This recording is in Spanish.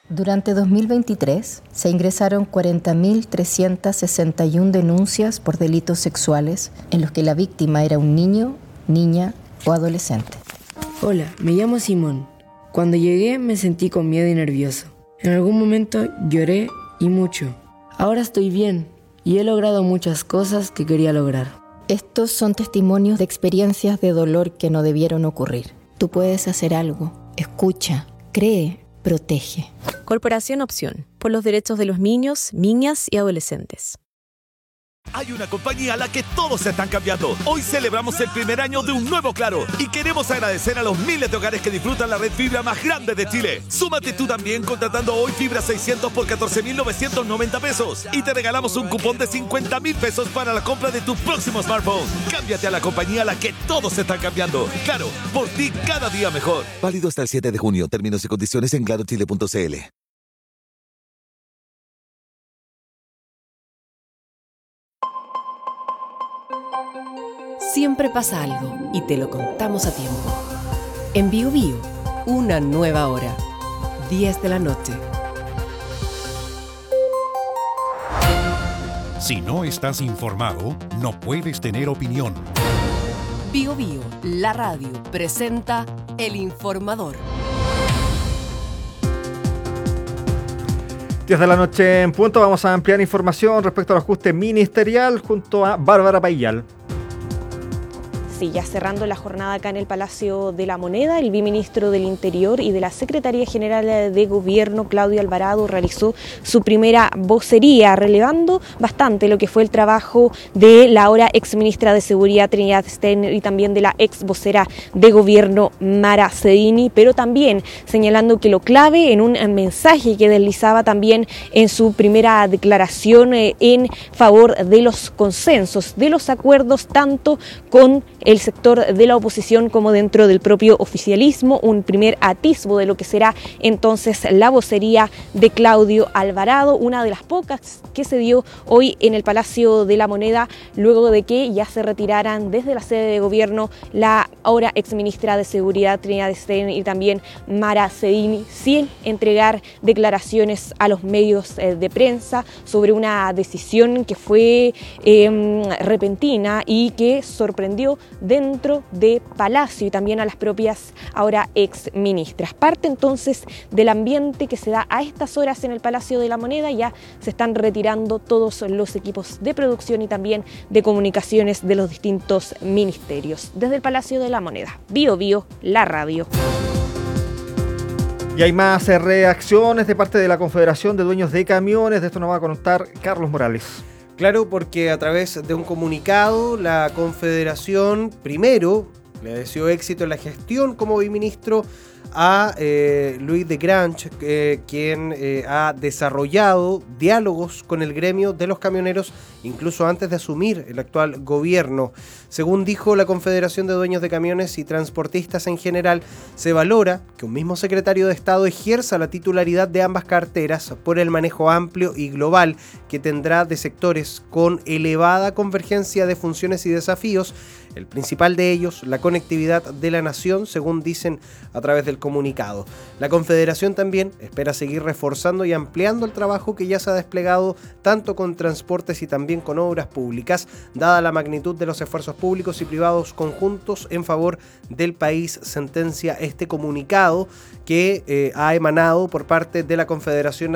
Durante 2023 se ingresaron 40.361 denuncias por delitos sexuales en los que la víctima era un niño, niña o adolescente. Hola, me llamo Simón. Cuando llegué me sentí con miedo y nervioso. En algún momento lloré y mucho. Ahora estoy bien y he logrado muchas cosas que quería lograr. Estos son testimonios de experiencias de dolor que no debieron ocurrir. Tú puedes hacer algo. Escucha, cree, protege. Corporación Opción, por los derechos de los niños, niñas y adolescentes. Hay una compañía a la que todos se están cambiando. Hoy celebramos el primer año de un nuevo Claro y queremos agradecer a los miles de hogares que disfrutan la red fibra más grande de Chile. Súmate tú también contratando hoy fibra 600 por 14.990 pesos y te regalamos un cupón de 50.000 pesos para la compra de tu próximo smartphone. Cámbiate a la compañía a la que todos se están cambiando. Claro, por ti cada día mejor. Válido hasta el 7 de junio. Términos y condiciones en clarochile.cl. Siempre pasa algo y te lo contamos a tiempo. En Bio Bio, una nueva hora. 10 de la noche. Si no estás informado, no puedes tener opinión. Bio Bio, la radio, presenta El Informador. 10 de la noche en punto. Vamos a ampliar información respecto al ajuste ministerial junto a Bárbara Payal. Sí, ya cerrando la jornada acá en el Palacio de la Moneda, el viceministro del Interior y de la Secretaría General de Gobierno, Claudio Alvarado, realizó su primera vocería, relevando bastante lo que fue el trabajo de la ahora exministra de Seguridad, Trinidad Steiner, y también de la ex vocera de Gobierno, Mara Cedini, pero también señalando que lo clave en un mensaje que deslizaba también en su primera declaración en favor de los consensos, de los acuerdos, tanto con el sector de la oposición como dentro del propio oficialismo, un primer atisbo de lo que será entonces la vocería de Claudio Alvarado, una de las pocas que se dio hoy en el Palacio de la Moneda, luego de que ya se retiraran desde la sede de gobierno la ahora exministra de Seguridad, Trinidad Steiner, y también Mara Cedini, sin entregar declaraciones a los medios de prensa sobre una decisión que fue repentina y que sorprendió dentro de Palacio y también a las propias ahora ex ministras. Parte entonces del ambiente que se da a estas horas en el Palacio de la Moneda. Ya se están retirando todos los equipos de producción y también de comunicaciones de los distintos ministerios. Desde el Palacio de la Moneda, Bio Bio, la radio. Y hay más reacciones de parte de la Confederación de Dueños de Camiones. De esto nos va a contar Carlos Morales. Claro, porque a través de un comunicado, la Confederación primero le deseó éxito en la gestión como viceministro a Luis de Grange, quien ha desarrollado diálogos con el gremio de los camioneros incluso antes de asumir el actual gobierno. Según dijo la Confederación de Dueños de Camiones y Transportistas en general, se valora que un mismo secretario de Estado ejerza la titularidad de ambas carteras por el manejo amplio y global que tendrá de sectores con elevada convergencia de funciones y desafíos, el principal de ellos, la conectividad de la nación, según dicen a través del comunicado. La Confederación también espera seguir reforzando y ampliando el trabajo que ya se ha desplegado tanto con transportes y también con obras públicas, dada la magnitud de los esfuerzos públicos y privados conjuntos en favor del país, sentencia este comunicado que ha emanado por parte de la Confederación